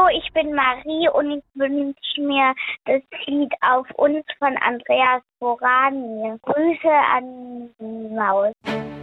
Hallo, ich bin Marie und ich wünsche mir das Lied Auf uns von Andreas Borani. Grüße an die Maus.